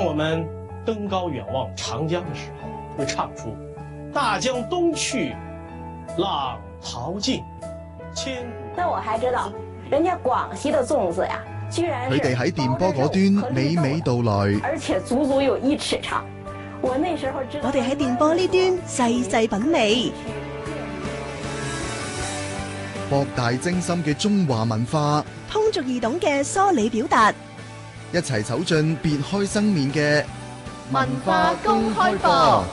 当我们登高远望长江的时候，会唱出“大江东去，浪淘尽，千古”。 但我还知道，人家廣西的粽子呀，居然佢哋喺電波嗰端娓娓道來， 而且足足有1尺長。我那時候知道， 我哋喺電波呢端細細品味， 博大精深嘅中華文化， 通俗易懂嘅梳理表達， 一齊走進別開生面嘅文化公開課。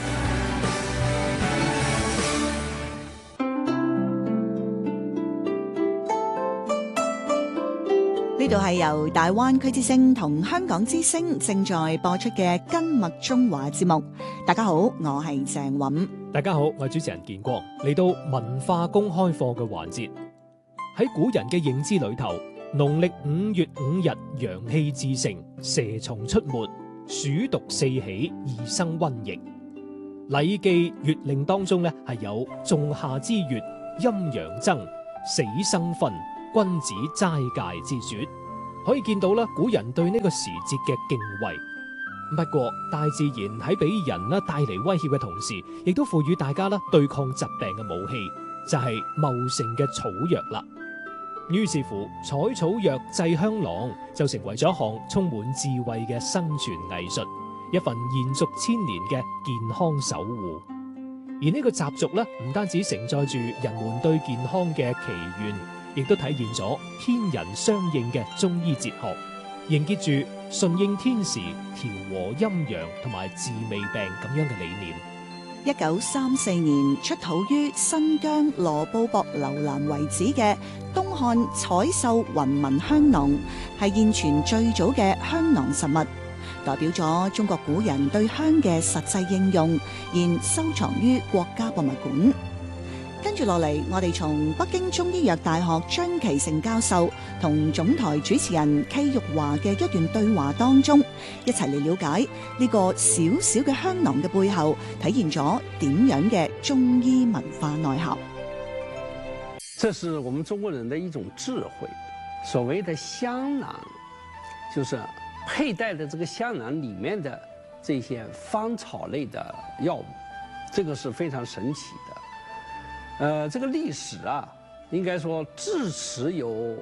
呢度係由大灣區之聲同香港之聲正在播出嘅《根脈中華》節目。大家好，我係鄭韻。 大家好，我係主持人建光。嚟到文化公開課嘅環節，喺古人嘅認知裏頭，農曆5月5日陽氣自盛，蛇蟲出沒，鼠毒四起，易生瘟疫。禮記月令當中咧係有仲夏之月，陰陽爭，死生分，君子齋戒之說，可以見到啦，古人對呢個時節嘅敬畏。不過大自然喺俾人啦帶嚟威脅嘅同時，亦都賦予大家啦對抗疾病嘅武器，就係茂盛嘅草藥啦。於是乎，採草藥製香囊就成為咗一項充滿智慧嘅生存藝術，一份延續千年嘅健康守護。而呢個習俗咧，唔單止承載住人們對健康嘅祈願，亦都體現咗天人相應嘅中醫哲學，凝結住順應天時、調和陰陽同埋治未病咁樣嘅理念。 1934年出土於新疆羅布泊樓蘭遺址嘅東漢彩繡雲紋香囊，係現存最早嘅香囊實物，代表咗中國古人對香嘅實際應用，現收藏於國家博物館。跟住落嚟，我哋從北京中醫藥大學張其成教授同總台主持人戚玉華嘅一段對話當中，一齊嚟了解呢個小小嘅香囊嘅背後，體現咗點樣嘅中醫文化內涵。 這是我們中國人的一種智慧。所謂的香囊，就是佩戴的這個香囊裡面的這些芳草類的藥物，這個是非常神奇的。這個歷史啊，應該說至遲有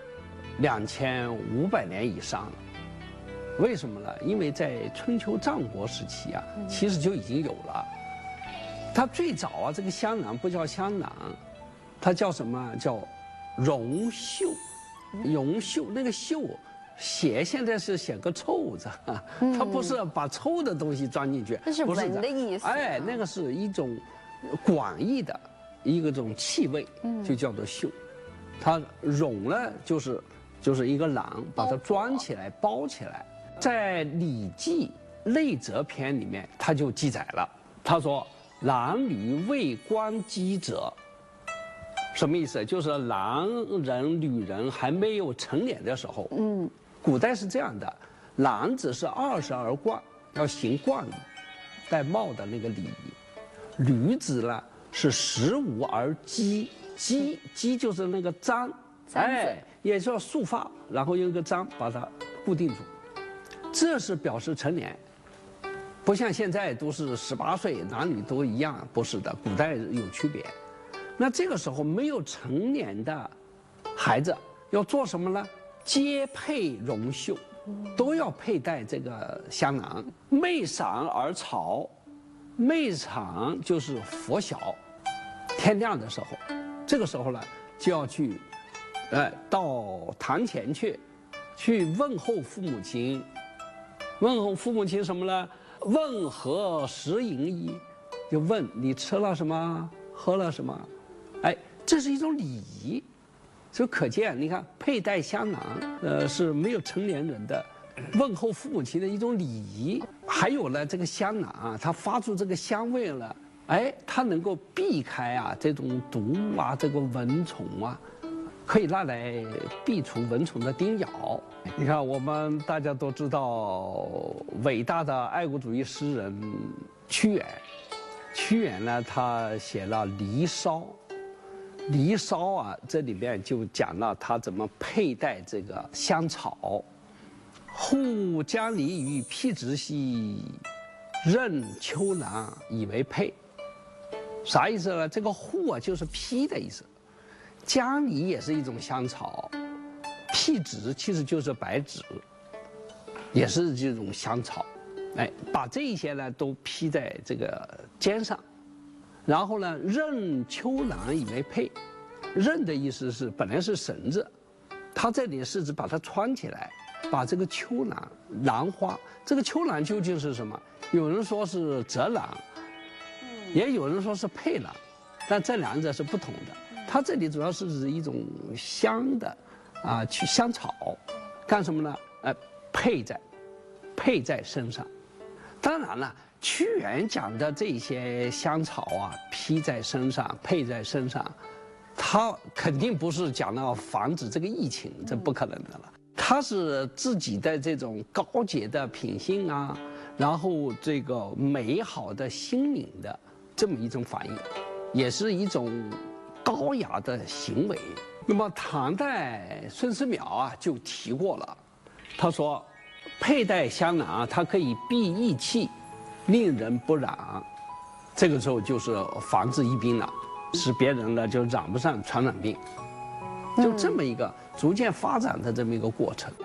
2500年以上了。為什麼呢？因為在春秋戰國時期啊，其實就已經有了。它最早啊，這個香囊不叫香囊，它叫什麼？叫絨繡。絨繡那個繡寫現在是寫個臭字，它不是把臭的東西裝進去， 那是聞的意思。 哎，那個是一種廣義的一個種氣味，就叫做繡。它絨呢，就是一個囊，把它裝起來包起來。在《禮記·內則篇》裡面，他就記載了，他說：“男女未關機者。”什麼意思？就是男人、女人還沒有成年的時候，古代是這樣的，男子是20而冠，要行冠禮，戴帽的那個禮儀；女子呢是15而笄，笄就是那個簪，哎，也是要束髮，然後用個簪把它固定住，這是表示成年。不像現在都是18歲，男女都一樣，不是的，古代有區別。那這個時候沒有成年的孩子要做什麼呢？皆佩絨繡，都要佩戴這個香囊。昧裳而朝，昧裳就是拂曉，天亮的時候，這個時候呢就要去，到堂前去問候父母親。問候父母親什麼呢？問何食飲矣，就問你吃了什麼，喝了什麼。哎，這是一種禮儀，就可見你看佩戴香囊，是沒有成年人的問候父母親的一種禮儀。還有呢，這個香囊啊，它發出這個香味了，哎，它能夠避開啊這種毒物啊，這個蚊蟲啊，可以拿來避除蚊蟲的叮咬。你看，我們大家都知道偉大的愛國主義詩人屈原，屈原呢，他寫了《離騷》。《離騷》啊，這裡面就講了他怎麼佩戴這個香草。後户将离与辟直兮，任秋郎以为佩。啥意思呢？这个户啊，就是披的意思。将离也是一种香草，辟直其实就是白芷，也是这种香草。哎，把这一些呢都披在这个肩上，然后呢，任秋郎以为佩。任的意思是本来是绳子，它这里是指把它穿起来，把这个秋郎兰花，这个秋郎究竟是什么？有人说是折郎，也有人说是佩郎，但这两者是不同的。它这里主要是指一种香的，去香草，干什么呢？佩在身上。当然了，屈原讲的这些香草啊，披在身上，佩在身上，他肯定不是讲到防止这个疫情，这不可能的了。他是自己的这种高洁的品性啊，然后这个美好的心灵的这么一种反应，也是一种高雅的行为。那么唐代孙思邈啊就提过了，他说佩戴香囊啊，它可以避疫气，令人不染。这个时候就是防治疫病了，使别人呢就染不上传染病，就这么一个逐渐发展的这么一个过程。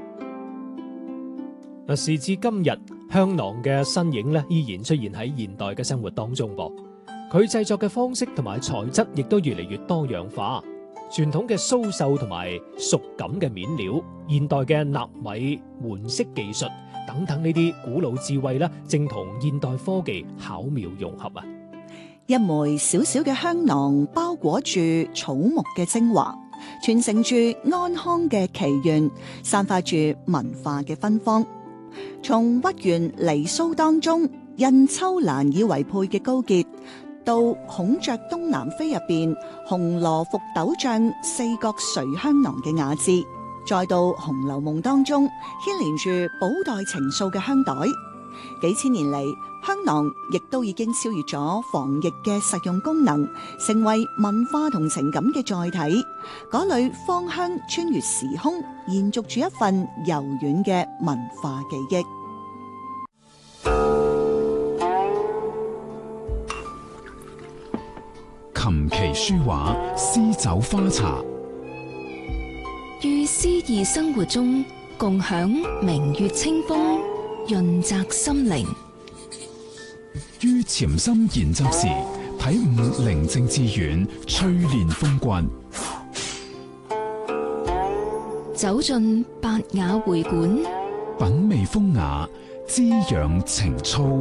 時至今日，香囊嘅身影咧依然出現喺現代嘅生活當中噃。佢製作嘅方式同埋材質亦都越嚟越多樣化。傳統嘅蘇繡同埋熟感嘅面料，現代嘅納米換色技術等等呢啲古老智慧咧，正同現代科技巧妙融合啊！ 一枚小小嘅香囊包裹住草木嘅精華，傳承住安康嘅祈願，散發住文化嘅芬芳。從屈原離騷當中印秋蘭以為佩嘅高潔，到孔雀東南飛入邊紅羅浮斗帳四角垂香囊嘅雅致，再到《紅樓夢》當中牽連住寶黛情愫嘅香袋，幾千年嚟，香囊亦都已經超越咗防疫嘅實用功能，成為文化同情感嘅載體。嗰裏芳香穿越時空，延續住一份柔軟嘅文化記憶。 琴棋書畫詩酒花茶， 於詩意生活中共享明月清風，潤澤心靈。 於潛心研習時，體悟寧靜致遠，淬煉風骨。 走進百雅會館， 品味風雅，滋養情操。